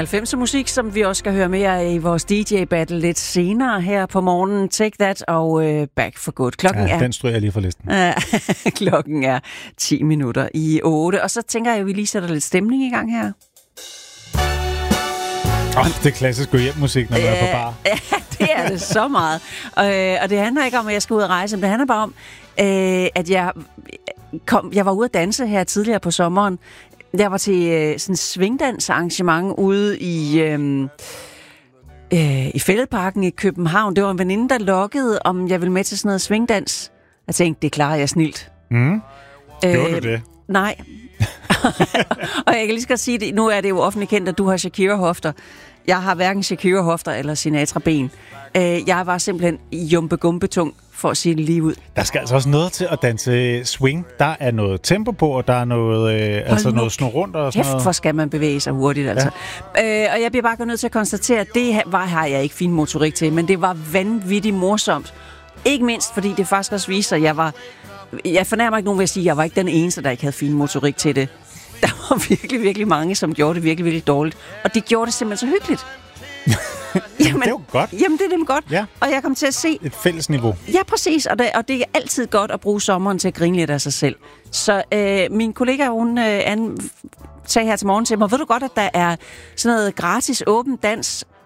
90'er musik, som vi også skal høre mere i vores DJ-battle lidt senere her på morgenen. Take That og Back for Good. Den stryger jeg lige fra listen. Klokken er 10 minutter i 8. Og så tænker jeg, at vi lige sætter lidt stemning i gang her. Det er klassisk gå-hjem-musik, når man er på bar. Ja, det er det så meget. Og det handler ikke om, at jeg skal ud og rejse, men det handler bare om, at jeg var ude at danse her tidligere på sommeren. Jeg var til sådan en svingdansarrangement ude i Fælledparken i København. Det var en veninde, der lokkede, om jeg ville med til sådan noget svingdans. Jeg tænkte, det klarer jeg snilt. Gjorde du det? Nej. Og jeg kan lige skal sige det, nu er det jo offentligt kendt, at du har Shakira-hofter. Jeg har hverken Shakira-hofter eller Sinatra-ben. Jeg var simpelthen jumpe-gumpe-tung, for at sige det lige ud. Der skal altså også noget til at danse swing. Der er noget tempo på, og der er noget, noget snor rundt og sådan noget. Hvor skal man bevæge sig hurtigt, altså. Ja. Og jeg bliver bare nødt til at konstatere, at det har jeg ikke fin motorik til, men det var vanvittigt morsomt. Ikke mindst, fordi det faktisk også viser, at jeg fornærmer ikke nogen ved at sige, at jeg var ikke den eneste, der ikke havde fin motorik til det. Der var virkelig, virkelig mange, som gjorde det virkelig, virkelig dårligt. Og de gjorde det simpelthen så hyggeligt. Jamen, det er jo godt. Jamen, det er dem godt. Ja. Og jeg kom til at se... Et fælles niveau. Ja, præcis. Og det er altid godt at bruge sommeren til at grine lidt af sig selv. Så min kollega, hun sagde her til morgen til mig, ved du godt, at der er sådan noget gratis åben dans